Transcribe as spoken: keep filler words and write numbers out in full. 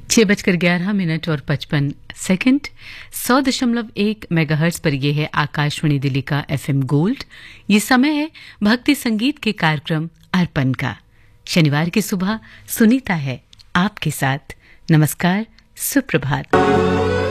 छह बजकर ग्यारह मिनट और पचपन सेकंड सौ दशमलव एक मेगाहर्ट्ज पर यह है आकाशवाणी दिल्ली का एफएम गोल्ड। ये समय है भक्ति संगीत के कार्यक्रम अर्पण का। शनिवार की सुबह सुनीता है आपके साथ। नमस्कार, सुप्रभात।